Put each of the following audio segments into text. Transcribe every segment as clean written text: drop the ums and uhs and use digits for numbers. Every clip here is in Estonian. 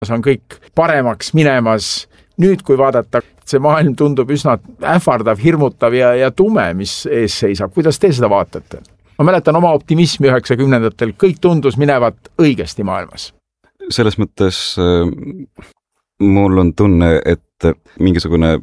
on kõik paremaks minemas. Nüüd, kui vaadata, see maailm tundub üsna ähvardav, hirmutav ja tume, mis ees seisab. Kuidas te seda vaatate? Ma mäletan oma optimismi 90-ndatel, kõik tundus minevat õigesti maailmas. Selles mõttes mul on tunne, et mingisugune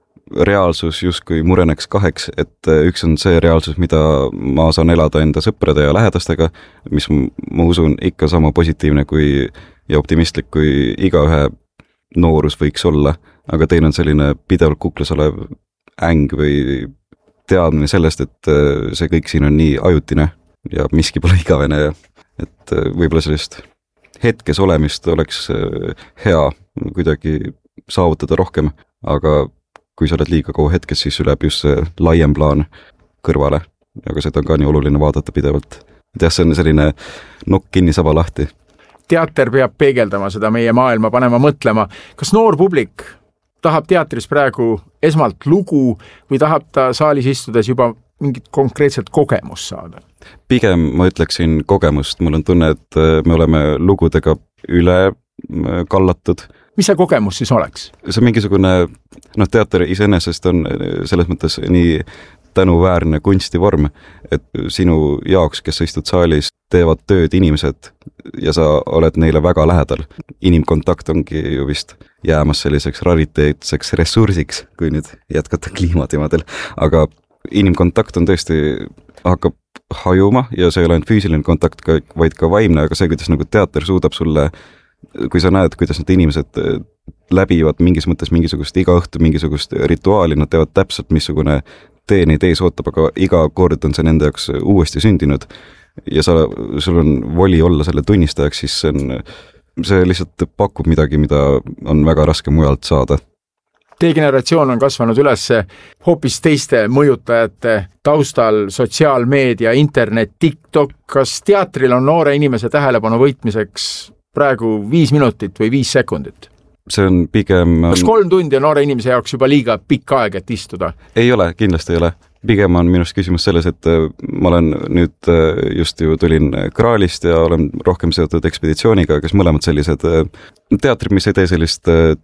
reaalsus justkui mureneks kaheks, et üks on see reaalsus, mida ma saan elada enda sõprade ja lähedastega, mis ma usun ikka sama positiivne ja optimistlik kui igaühe noorus võiks olla, aga teine on selline pidevalt kuklas olev äng või teadmine sellest, et see kõik siin on nii ajutine ja miski pole igavene ja et võib-olla sellist hetkes olemist oleks hea kuidagi saavutada rohkem, aga kui sa oled liiga kaua hetkes, siis üleb just see laiem plaan kõrvale, aga seda on ka nii oluline vaadata pidevalt. Et see on selline nokk kinni saba lahti. Teater peab peegeldama seda meie maailma, panema mõtlema, kas noor publik tahab teatris praegu esmalt lugu või tahab ta saalis istudes juba mingit konkreetset kogemust saada? Pigem ma ütleksin kogemust. Mul on tunne, et me oleme lugudega üle kallatud. Mis see kogemus siis oleks? See on mingisugune, teater iseenesest on selles mõttes nii tänuväärne kunstivorm, et sinu jaoks, kes sa istud saalis, teevad tööd inimesed ja sa oled neile väga lähedal. Inimkontakt ongi ju vist jäämas selliseks rariteetseks ressursiks, kui nüüd jätkata kliimateemadel, aga inimkontakt on tõesti, hakkab hajuma ja see ei ole ainult füüsiline kontakt, vaid ka vaimne, aga see, kuidas nagu teater suudab sulle, kui sa näed, kuidas need inimesed läbivad mingis mõttes mingisugust iga õhtu mingisugust rituaali, nad teevad täpselt missugune tee neid ees ootab, aga iga kord on see nende jaoks uuesti sündinud ja sul on voli olla selle tunnistajaks, siis see lihtsalt pakub midagi, mida on väga raske mujalt saada. Teie generatsioon on kasvanud üles hoopis teiste mõjutajate taustal, sotsiaalmeedia, internet, TikTok. Kas teatril on noore inimese tähelepanu võitmiseks praegu 5 minutit või 5 sekundit? See on pigem... Kas 3 tundi on noore inimese jaoks juba liiga pikk aeg, et istuda? Ei ole, kindlasti ei ole. Pigem on minust küsimus selles, et ma olen nüüd just ju tulin Kraalist ja olen rohkem seotud ekspeditsiooniga, kes mõlemad sellised teatrid, mis ei tee sellist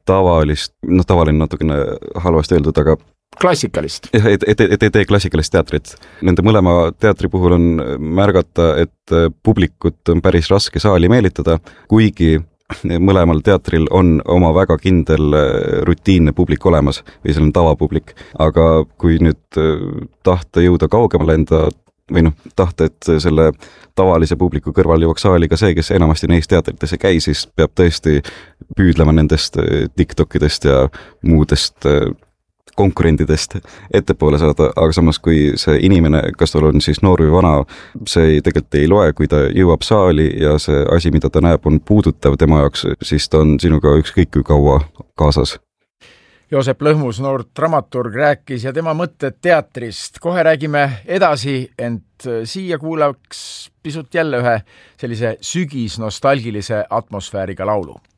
tavaline natukene halvasti öeldud, aga klassikalist. Et ei tee klassikalist teatrit. Nende mõlema teatri puhul on märgata, et publikut on päris raske saali meelitada, kuigi mõlemal teatril on oma väga kindel rutiinne publik olemas või selline tavapublik, aga kui nüüd tahta jõuda kaugemale või tahta, et selle tavalise publiku kõrval jõuaks saali ka see, kes enamasti neis teatritesse käi, siis peab tõesti püüdlema nendest TikTokidest ja muudest konkurentidest ettepoole saada, aga samas kui see inimene, kas tal on siis noor või vana, see tegelikult ei loe, kui ta jõuab saali ja see asi, mida ta näeb, on puudutav tema jaoks, siis ta on sinuga ükskõik kui kaua kaasas. Joosep Lõhmus, noor dramaturg, rääkis ja tema mõtted teatrist. Kohe räägime edasi, ent siia kuulaks pisut jälle ühe sellise sügisnostalgilise atmosfääriga laulu.